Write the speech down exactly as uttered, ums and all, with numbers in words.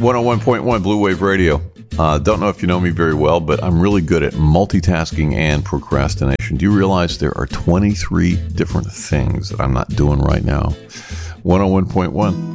one oh one point one Blue Wave Radio. Uh, don't know if you know me very well, but I'm really good at multitasking and procrastination. Do you realize there are twenty-three different things that I'm not doing right now? one oh one point one